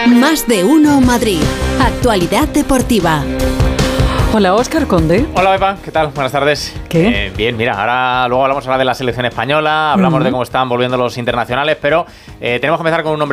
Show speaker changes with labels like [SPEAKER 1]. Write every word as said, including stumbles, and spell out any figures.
[SPEAKER 1] Más de uno Madrid. Actualidad deportiva.
[SPEAKER 2] Hola, Óscar Conde.
[SPEAKER 3] Hola, Pepa, ¿qué tal? Buenas tardes.
[SPEAKER 2] ¿Qué?
[SPEAKER 3] Eh, bien, mira, ahora luego hablamos ahora de la selección española, hablamos uh-huh. de cómo están volviendo los internacionales, pero eh, tenemos que empezar con un nombre